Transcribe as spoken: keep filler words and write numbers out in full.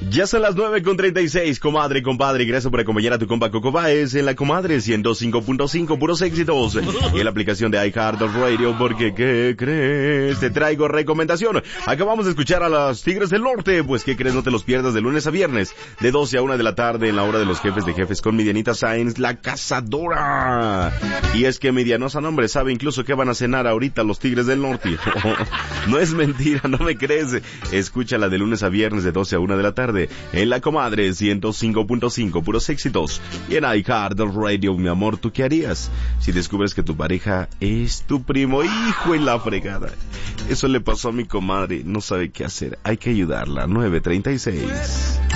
Ya son las nueve con treinta y seis, comadre, compadre, gracias por acompañar a tu compa Coco Baez en la Comadre ciento cinco punto cinco, puros éxitos, y en la aplicación de iHeartRadio, porque ¿qué crees? Te traigo recomendación. Acabamos de escuchar a los Tigres del Norte, pues ¿qué crees? No te los pierdas de lunes a viernes, de doce a una de la tarde, en la hora de los jefes de jefes, con mi Dianita Sáenz, la cazadora. Y es que mi Dianosa, no hombre, sabe incluso qué van a cenar ahorita los Tigres del Norte. No es mentira, no me crees. Escúchala de lunes a viernes, de doce a una de la tarde, en la Comadre ciento cinco punto cinco, puros éxitos, y en iHeartRadio. Mi amor, ¿tú qué harías si descubres que tu pareja es tu primo? Hijo en la fregada. Eso le pasó a mi comadre, no sabe qué hacer, hay que ayudarla. nueve treinta y seis.